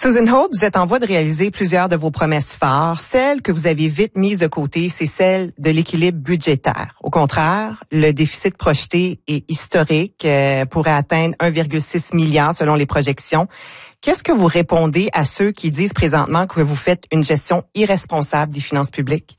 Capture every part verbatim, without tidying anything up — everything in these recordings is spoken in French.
Susan Holt, vous êtes en voie de réaliser plusieurs de vos promesses phares. Celle que vous avez vite mise de côté, c'est celle de l'équilibre budgétaire. Au contraire, le déficit projeté est historique, euh, pourrait atteindre un virgule six milliard selon les projections. Qu'est-ce que vous répondez à ceux qui disent présentement que vous faites une gestion irresponsable des finances publiques?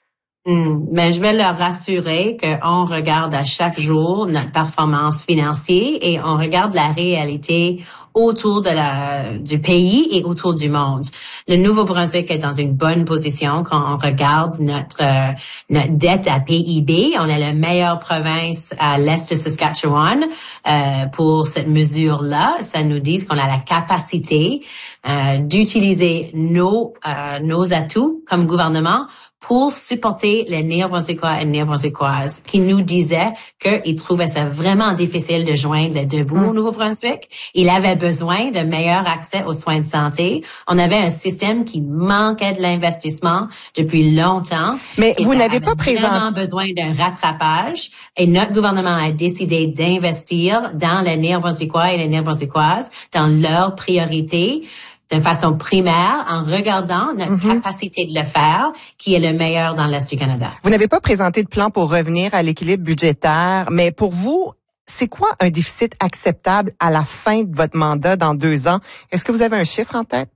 Hmm, mais je vais leur rassurer qu'on regarde à chaque jour notre performance financière et on regarde la réalité autour de la, du pays et autour du monde. Le Nouveau-Brunswick est dans une bonne position quand on regarde notre, euh, notre dette à P I B. On est la meilleure province à l'est de Saskatchewan euh, pour cette mesure-là. Ça nous dit qu'on a la capacité euh, d'utiliser nos, euh, nos atouts comme gouvernement pour supporter les Néo-Brunswickois et Néo-Brunswickoises qui nous disaient qu'ils trouvaient ça vraiment difficile de joindre les deux bouts au Nouveau-Brunswick. Ils avaient besoin de meilleur accès aux soins de santé. On avait un système qui manquait de l'investissement depuis longtemps. Mais vous n'avez pas présenté vraiment besoin d'un rattrapage et notre gouvernement a décidé d'investir dans les Néo-Brunswickois et les Néo-Brunswickoises dans leurs priorités de façon primaire en regardant notre mm-hmm. capacité de le faire, qui est le meilleur dans l'Est du Canada. Vous n'avez pas présenté de plan pour revenir à l'équilibre budgétaire, mais pour vous, c'est quoi un déficit acceptable à la fin de votre mandat dans deux ans? Est-ce que vous avez un chiffre en tête?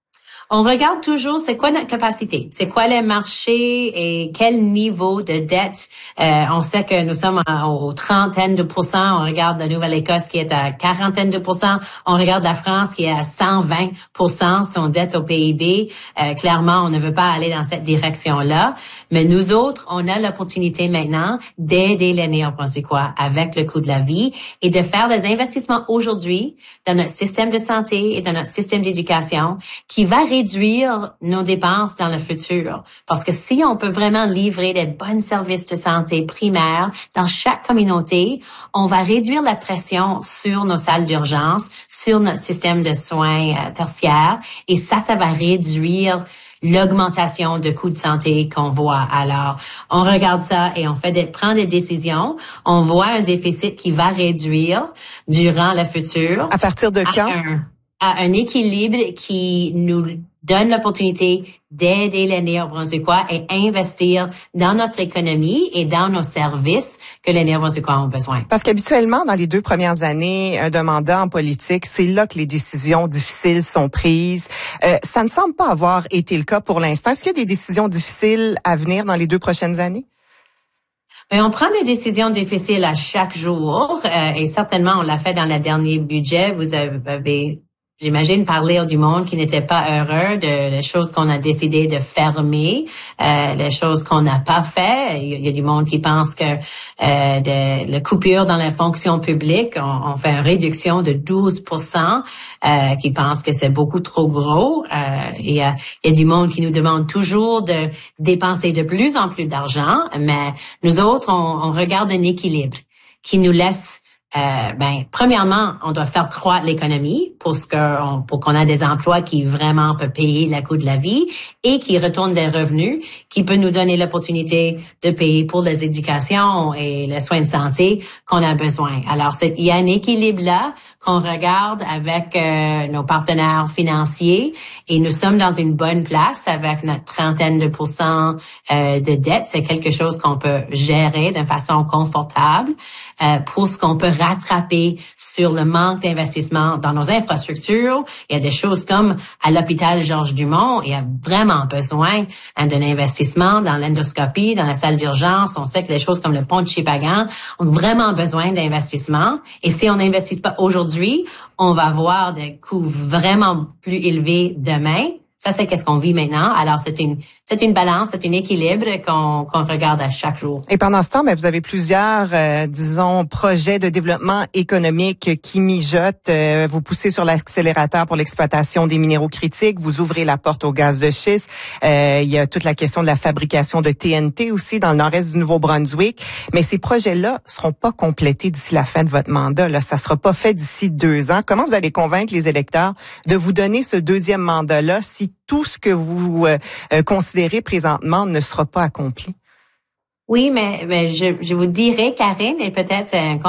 On regarde toujours c'est quoi notre capacité, c'est quoi les marchés et quel niveau de dette. Euh, on sait que nous sommes aux trentaines de pourcents. On regarde la Nouvelle-Écosse qui est à quarantaine de pourcents. On regarde la France qui est à cent vingt pour cent son dette au P I B. Euh, clairement, on ne veut pas aller dans cette direction-là. Mais nous autres, on a l'opportunité maintenant d'aider les Néo-Brunswickois avec le coût de la vie et de faire des investissements aujourd'hui dans notre système de santé et dans notre système d'éducation qui va réduire nos dépenses dans le futur. Parce que si on peut vraiment livrer des bons services de santé primaires dans chaque communauté, on va réduire la pression sur nos salles d'urgence, sur notre système de soins euh, tertiaires. Et ça, ça va réduire l'augmentation de coûts de santé qu'on voit. Alors, on regarde ça et on fait des, prend des décisions. On voit un déficit qui va réduire durant le futur. À partir de quand? À un, à un équilibre qui nous donne l'opportunité d'aider les Néo-Brunswickois et investir dans notre économie et dans nos services que les Néo-Brunswickois ont besoin. Parce qu'habituellement, dans les deux premières années d'un mandat en politique, c'est là que les décisions difficiles sont prises. Euh, ça ne semble pas avoir été le cas pour l'instant. Est-ce qu'il y a des décisions difficiles à venir dans les deux prochaines années? Mais on prend des décisions difficiles à chaque jour euh, et certainement on l'a fait dans le dernier budget. Vous avez J'imagine parler du monde qui n'était pas heureux de les choses qu'on a décidé de fermer, euh, les choses qu'on n'a pas fait. Il y a du monde qui pense que euh, de la coupure dans la fonction publique, on, on fait une réduction de douze pour cent, euh, qui pense que c'est beaucoup trop gros. Euh, il y a, il y a du monde qui nous demande toujours de dépenser de plus en plus d'argent, mais nous autres, on, on regarde un équilibre qui nous laisse Euh, ben, premièrement, on doit faire croître l'économie pour ce qu'on, pour qu'on ait des emplois qui vraiment peuvent payer le coût de la vie et qui retournent des revenus qui peut nous donner l'opportunité de payer pour les éducations et les soins de santé qu'on a besoin. Alors, c'est, il y a un équilibre là qu'on regarde avec euh, nos partenaires financiers et nous sommes dans une bonne place avec notre trentaine de pourcents euh, de dette. C'est quelque chose qu'on peut gérer de façon confortable euh, pour ce qu'on peut rattraper sur le manque d'investissement dans nos infrastructures. Il y a des choses comme à l'hôpital Georges Dumont, il y a vraiment besoin hein, d'un investissement dans l'endoscopie, dans la salle d'urgence. On sait que des choses comme le pont de Shippagan ont vraiment besoin d'investissement. Et si on n'investit pas aujourd'hui, on va avoir des coûts vraiment plus élevés demain. Ça, c'est qu'est-ce qu'on vit maintenant. Alors, c'est une, c'est une balance, c'est un équilibre qu'on, qu'on regarde à chaque jour. Et pendant ce temps, ben, vous avez plusieurs, euh, disons, projets de développement économique qui mijotent. Euh, vous poussez sur l'accélérateur pour l'exploitation des minéraux critiques. Vous ouvrez la porte au gaz de schiste. Euh, il y a toute la question de la fabrication de T N T aussi dans le nord-est du Nouveau-Brunswick. Mais ces projets-là seront pas complétés d'ici la fin de votre mandat. Là, ça sera pas fait d'ici deux ans. Comment vous allez convaincre les électeurs de vous donner ce deuxième mandat-là si tout ce que vous euh, considérez présentement ne sera pas accompli? Oui, mais, mais je, je vous dirais, Karine, et peut-être c'est un